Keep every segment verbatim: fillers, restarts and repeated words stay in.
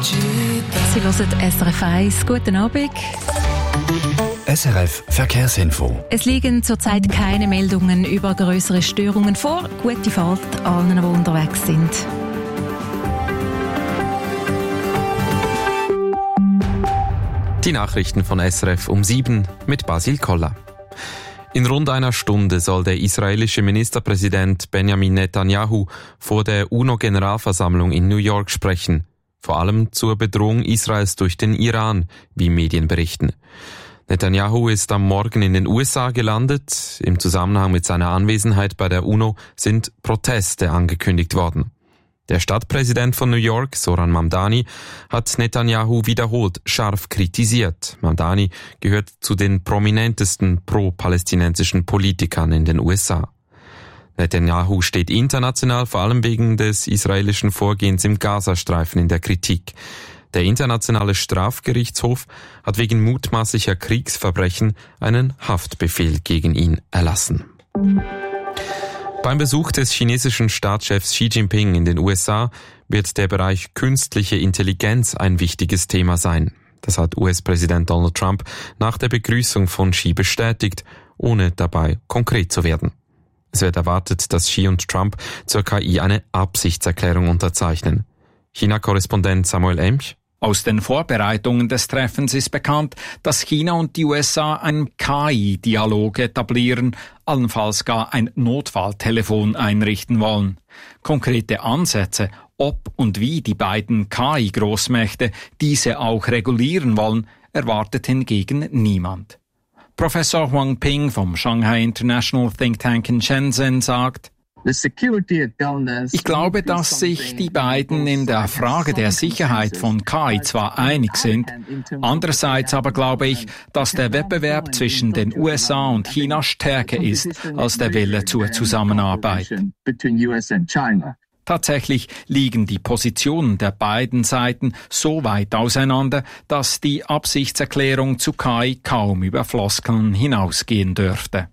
Sie hören S R F eins. Guten Abend. S R F Verkehrsinfo. Es liegen zurzeit keine Meldungen über größere Störungen vor. Gute Fahrt allen, die unterwegs sind. Die Nachrichten von S R F um sieben mit Basil Koller. In rund einer Stunde soll der israelische Ministerpräsident Benjamin Netanyahu vor der UNO-Generalversammlung in New York sprechen. Vor allem zur Bedrohung Israels durch den Iran, wie Medien berichten. Netanyahu ist am Morgen in den U S A gelandet. Im Zusammenhang mit seiner Anwesenheit bei der UNO sind Proteste angekündigt worden. Der Stadtpräsident von New York, Zoran Mamdani, hat Netanyahu wiederholt scharf kritisiert. Mamdani gehört zu den prominentesten pro-palästinensischen Politikern in den U S A. Netanyahu steht international vor allem wegen des israelischen Vorgehens im Gazastreifen in der Kritik. Der Internationale Strafgerichtshof hat wegen mutmaßlicher Kriegsverbrechen einen Haftbefehl gegen ihn erlassen. Beim Besuch des chinesischen Staatschefs Xi Jinping in den U S A wird der Bereich künstliche Intelligenz ein wichtiges Thema sein. Das hat U S-Präsident Donald Trump nach der Begrüßung von Xi bestätigt, ohne dabei konkret zu werden. Es wird erwartet, dass Xi und Trump zur K I eine Absichtserklärung unterzeichnen. China-Korrespondent Samuel Emch. Aus den Vorbereitungen des Treffens ist bekannt, dass China und die U S A einen K I-Dialog etablieren, allenfalls gar ein Notfalltelefon einrichten wollen. Konkrete Ansätze, ob und wie die beiden K I-Großmächte diese auch regulieren wollen, erwartet hingegen niemand. Professor Huang Ping vom Shanghai International Think Tank in Shenzhen sagt: Ich glaube, dass sich die beiden in der Frage der Sicherheit von K I zwar einig sind, andererseits aber glaube ich, dass der Wettbewerb zwischen den U S A und China stärker ist als der Wille zur Zusammenarbeit. Tatsächlich liegen die Positionen der beiden Seiten so weit auseinander, dass die Absichtserklärung zu K I kaum über Floskeln hinausgehen dürfte.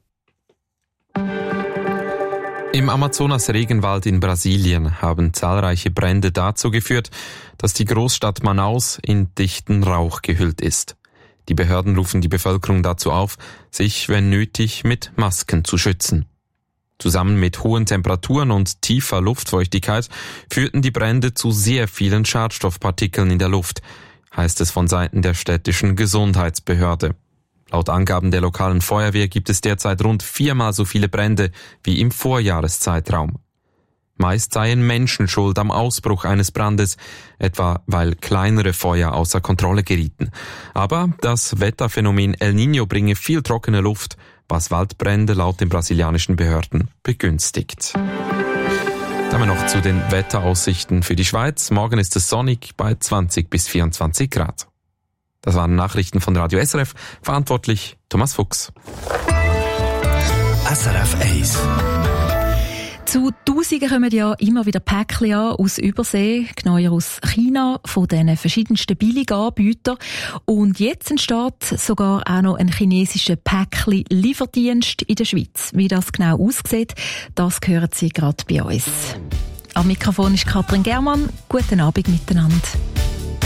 Im Amazonas-Regenwald in Brasilien haben zahlreiche Brände dazu geführt, dass die Großstadt Manaus in dichten Rauch gehüllt ist. Die Behörden rufen die Bevölkerung dazu auf, sich, wenn nötig, mit Masken zu schützen. Zusammen mit hohen Temperaturen und tiefer Luftfeuchtigkeit führten die Brände zu sehr vielen Schadstoffpartikeln in der Luft, heißt es von Seiten der städtischen Gesundheitsbehörde. Laut Angaben der lokalen Feuerwehr gibt es derzeit rund viermal so viele Brände wie im Vorjahreszeitraum. Meist seien Menschen schuld am Ausbruch eines Brandes, etwa weil kleinere Feuer außer Kontrolle gerieten. Aber das Wetterphänomen El Niño bringe viel trockene Luft, was Waldbrände laut den brasilianischen Behörden begünstigt. Dann noch zu den Wetteraussichten für die Schweiz. Morgen ist es sonnig bei zwanzig bis vierundzwanzig Grad. Das waren Nachrichten von Radio S R F. Verantwortlich Thomas Fuchs. S R F eins. Zu Tausenden kommen ja immer wieder Päckchen an aus Übersee, genauer aus China, von den verschiedensten Billiganbietern. Und jetzt entsteht sogar auch noch ein chinesischer Päckchen-Lieferdienst in der Schweiz. Wie das genau aussieht, das hören Sie gerade bei uns. Am Mikrofon ist Katrin Germann. Guten Abend miteinander.